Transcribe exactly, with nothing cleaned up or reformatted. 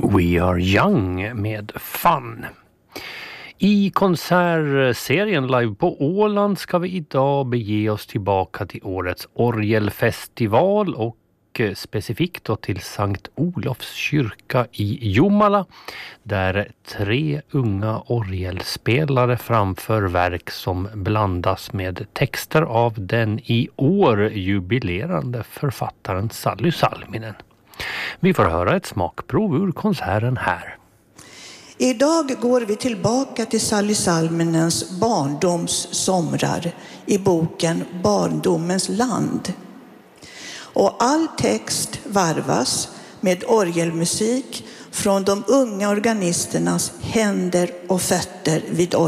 We Are Young med Fun. I konsertserien Live på Åland ska vi idag bege oss tillbaka till årets orgelfestival och specifikt då till Sankt Olofs kyrka i Jomala, där tre unga orgelspelare framför verk som blandas med texter av den i år jubilerande författaren Sally Salminen. Vi får höra ett smakprov ur konserten här. Idag går vi tillbaka till Sally Salminens barndoms somrar i boken Barndomens land. Och all text varvas med orgelmusik från de unga organisternas händer och fötter vid orgeln.